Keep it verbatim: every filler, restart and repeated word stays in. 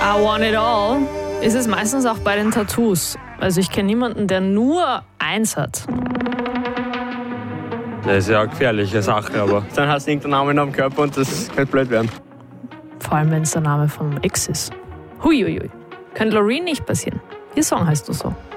I want it all ist es meistens auch bei den Tattoos. Also ich kenne niemanden, der nur eins hat. Das ist ja eine gefährliche Sache, aber dann hast du irgendeinen Namen am Körper und das könnte blöd werden. Vor allem, wenn es der Name vom Ex ist. Huiuiui. Könnte Loreen nicht passieren. Ihr Song heißt nur so.